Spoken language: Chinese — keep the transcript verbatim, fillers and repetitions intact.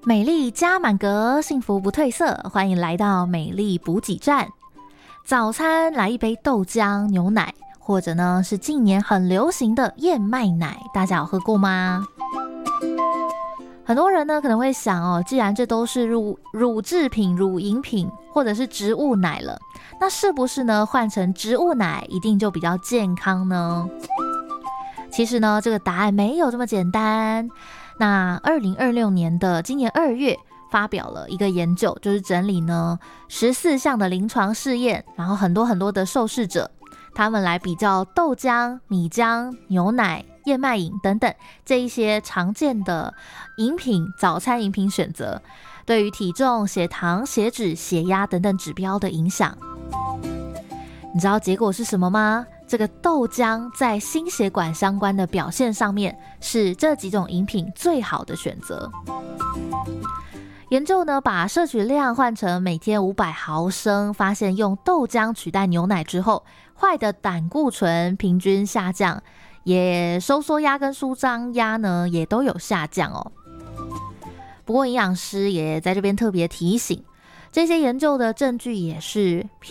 美丽加满格，幸福不褪色。欢迎来到美丽补给站。早餐来一杯豆浆、牛奶，或者呢是近年很流行的燕麦奶，大家有喝过吗？很多人呢可能会想哦，既然这都是乳乳制品、乳饮品或者是植物奶了，那是不是呢换成植物奶一定就比较健康呢？其实呢，这个答案没有这么简单。那二零二六年的今年二月发表了一个研究，就是整理呢十四项的临床试验，然后很多很多的受试者，他们来比较豆浆、米浆、牛奶、燕麦饮等等这一些常见的饮品、早餐饮品选择对于体重、血糖、血脂、血压等等指标的影响。你知道结果是什么吗？这个豆浆在心血管相关的表现上面是这几种饮品最好的选择。研究呢，把摄取量换成每天五百毫升，发现用豆浆取代牛奶之后，坏的胆固醇平均下降，也收缩压跟舒张压呢也都有下降哦。不过营养师也在这边特别提醒，这些研究的证据也是